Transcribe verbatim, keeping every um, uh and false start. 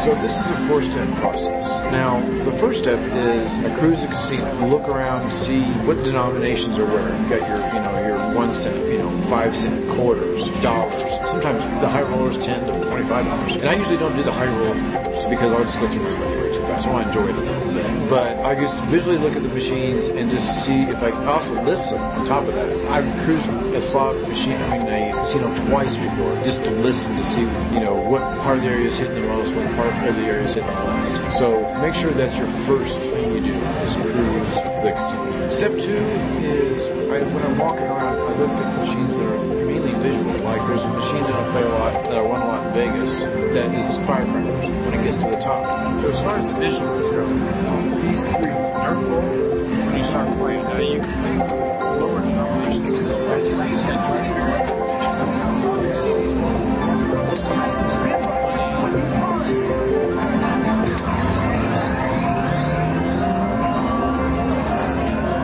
So this is a four-step process. Now, the first step is I cruise the casino, look around, see what denominations are where. You got your, you know, your one cent, you know, five cent, quarters, dollars. Sometimes the high rollers ten to twenty-five dollars. And I usually don't do the high roll because I'll just go through my way too fast. I want to enjoy it a little bit. But I just visually look at the machines and just see if I can also listen on top of that. I've cruised a slot machine, I mean, a casino twice before, just to listen to see, you know, what part of the area is hitting the most, what part of the area is hitting the last. So make sure that's your first thing you do is cruise the casino. Step two is I, when I'm walking around, I look at machines that are mainly visual. Like there's a machine that I play a lot, that I run a lot in Vegas, that is firecrackers when it gets to the top. So as far as the visuals go, these three are full. When you start playing, now you can lower denominations to the right. You see these ones.